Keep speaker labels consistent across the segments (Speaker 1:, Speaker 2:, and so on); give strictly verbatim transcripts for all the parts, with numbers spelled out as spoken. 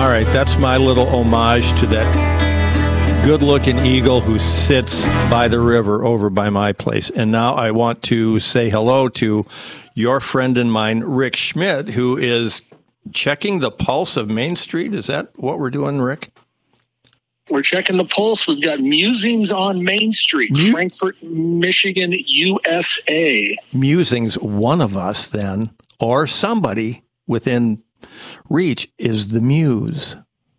Speaker 1: All right, that's my little homage to that good-looking eagle who sits by the river over by my place. And now I want to say hello to your friend and mine, Rick Schmidt, who is checking the pulse of Main Street. Is that what we're doing, Rick?
Speaker 2: We're checking the pulse. We've got Musings on Main Street, Mu- Frankfort, Michigan, U S A.
Speaker 1: Musings, one of us then, or somebody within reach, is the muse.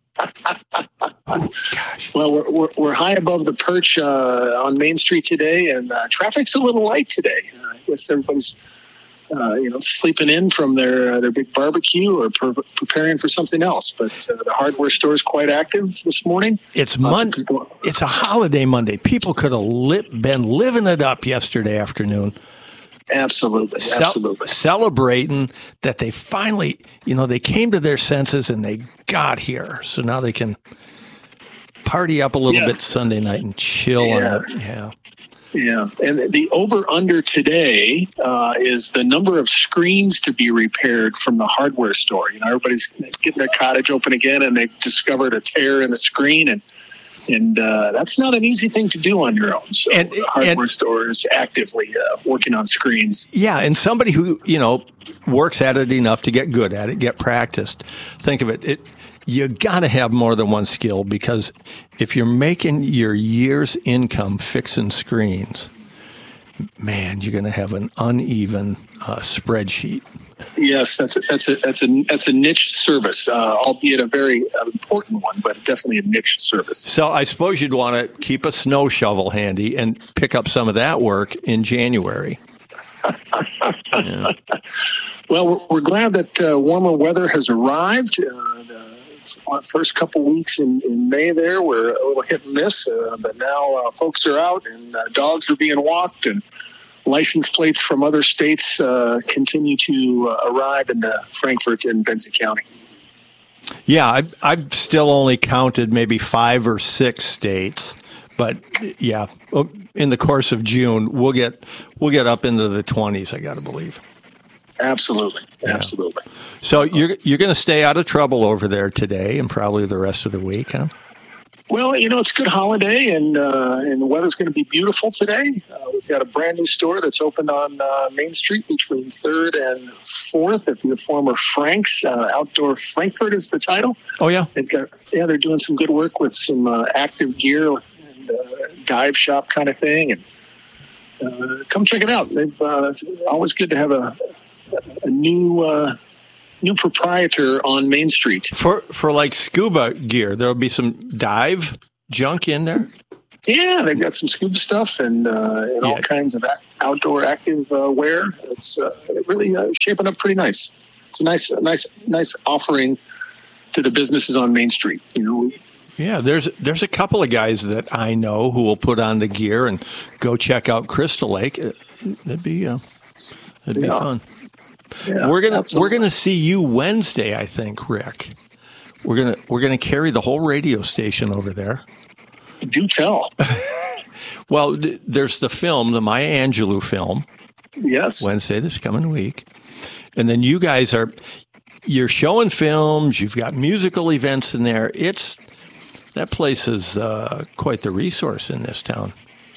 Speaker 1: Oh, gosh.
Speaker 2: Well, we're, we're, we're high above the perch uh, on Main Street today, and uh, traffic's a little light today. Uh, I guess everybody's uh, you know, sleeping in from their uh, their big barbecue or pre- preparing for something else. But uh, the hardware store is quite active this morning.
Speaker 1: It's Monday. It's a holiday Monday. People could have li- been living it up yesterday afternoon.
Speaker 2: Absolutely, absolutely.
Speaker 1: Ce- celebrating that they finally, you know, they came to their senses and they got here. So now they can party up a little yes. bit Sunday night and chill yes. on it. Yeah.
Speaker 2: Yeah. And the over-under today uh, is the number of screens to be repaired from the hardware store. You know, everybody's getting their cottage open again and they've discovered a tear in the screen, and And uh, that's not an easy thing to do on your own. So and, the hardware and, store is actively uh, working on screens.
Speaker 1: Yeah, and somebody who, you know, works at it enough to get good at it, get practiced. Think of it. it you got to have more than one skill, because if you're making your year's income fixing screens, man, you're going to have an uneven uh, spreadsheet.
Speaker 2: Yes, that's a, that's a that's a that's a niche service, uh, albeit a very uh, important one, but definitely a niche service.
Speaker 1: So I suppose you'd want to keep a snow shovel handy and pick up some of that work in January. Yeah.
Speaker 2: Well, we're, we're glad that uh, warmer weather has arrived. Uh, the first couple weeks in, in May there were a little hit and miss, uh, but now uh, folks are out and uh, dogs are being walked, and license plates from other states uh, continue to uh, arrive in uh, Frankfort and Benson County.
Speaker 1: Yeah, I've, I've still only counted maybe five or six states, but yeah, in the course of June, we'll get we'll get up into the twenties, I got to believe.
Speaker 2: Absolutely, yeah. absolutely.
Speaker 1: So you're you're going to stay out of trouble over there today and probably the rest of the week, huh?
Speaker 2: Well, you know, it's a good holiday, and uh, and the weather's going to be beautiful today. Uh, we've got a brand new store that's opened on uh, Main Street between third and fourth at the former Frank's. Uh, Outdoor Frankfurt is the title.
Speaker 1: Oh, yeah.
Speaker 2: They've got, yeah, they're doing some good work with some uh, active gear and uh, dive shop kind of thing. And uh, come check it out. They've, uh, it's always good to have a, a new... Uh, new proprietor on Main Street. For
Speaker 1: for like scuba gear, there'll be some dive junk in there?
Speaker 2: Yeah, they've got some scuba stuff and, uh, and yeah. all kinds of outdoor active uh, wear. It's uh, really uh, shaping up pretty nice. It's a nice, nice, nice offering to the businesses on Main Street. You know.
Speaker 1: Yeah, there's there's a couple of guys that I know who will put on the gear and go check out Crystal Lake. That'd be uh, that'd be
Speaker 2: yeah.
Speaker 1: fun.
Speaker 2: Yeah,
Speaker 1: we're gonna
Speaker 2: absolutely.
Speaker 1: we're gonna see you Wednesday, I think, Rick. We're gonna we're gonna carry the whole radio station over there.
Speaker 2: Do tell.
Speaker 1: Well, th- there's the film, the Maya Angelou film.
Speaker 2: Yes.
Speaker 1: Wednesday this coming week, and then you guys are you're showing films. You've got musical events in there. It's that place is uh, quite the resource in this town.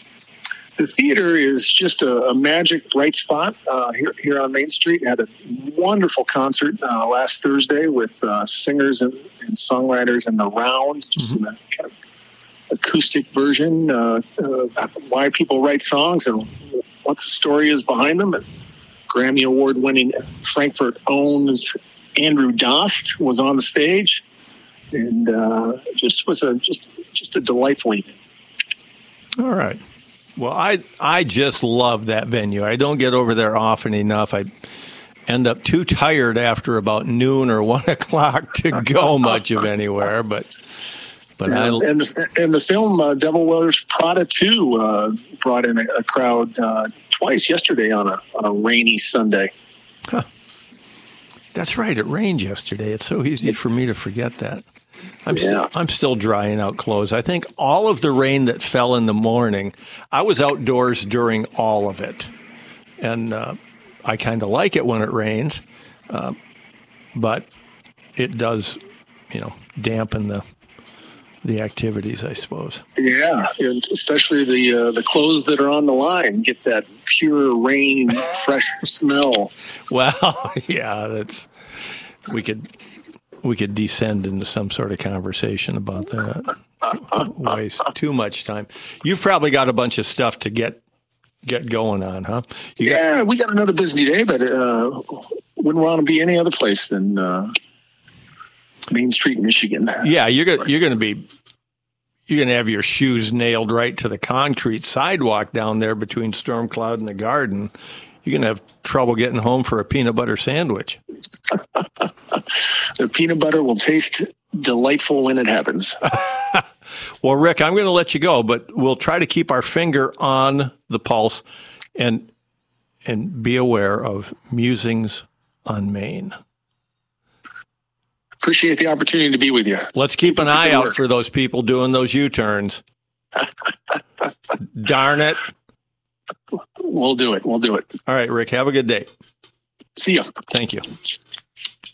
Speaker 2: The theater is just a, a magic bright spot uh, here here on Main Street. Had a wonderful concert uh, last Thursday with uh, singers and, and songwriters in the round, just mm-hmm. in a kind of acoustic version uh, of why people write songs and what the story is behind them. And Grammy Award-winning Frankfurt owns Andrew Dost was on the stage, and uh, just was a just just a delightful evening.
Speaker 1: All right. Well, I I just love that venue. I don't get over there often enough. I end up too tired after about noon or one o'clock to go much of anywhere. But but
Speaker 2: yeah,
Speaker 1: I
Speaker 2: and the, and the film uh, Devil Wears Prada two uh, brought in a, a crowd uh, twice yesterday on a on a rainy Sunday.
Speaker 1: Huh. That's right. It rained yesterday. It's so easy for me to forget that. I'm,
Speaker 2: yeah.
Speaker 1: still, I'm still drying out clothes. I think all of the rain that fell in the morning, I was outdoors during all of it. And uh, I kind of like it when it rains, uh, but it does you know, dampen the the activities, I suppose.
Speaker 2: Yeah, and especially the uh, the clothes that are on the line get that pure rain, fresh smell.
Speaker 1: Well, yeah, that's we could we could descend into some sort of conversation about that. Waste too much time. You've probably got a bunch of stuff to get get going on, huh? You
Speaker 2: yeah,
Speaker 1: got,
Speaker 2: we got another busy day, but uh, wouldn't want to be any other place than uh, Main Street, Michigan.
Speaker 1: Yeah, you're gonna you're gonna be you're gonna have your shoes nailed right to the concrete sidewalk down there between Storm Cloud and the Garden. You're gonna have trouble getting home for a peanut butter sandwich.
Speaker 2: The peanut butter will taste delightful when it happens.
Speaker 1: Well, Rick, I'm going to let you go, but we'll try to keep our finger on the pulse and and be aware of Musings on Main.
Speaker 2: Appreciate the opportunity to be with you.
Speaker 1: Let's keep an eye out for those people doing those U-turns. Darn it.
Speaker 2: We'll do it. We'll do it.
Speaker 1: All right, Rick, have a good day.
Speaker 2: See ya.
Speaker 1: Thank you.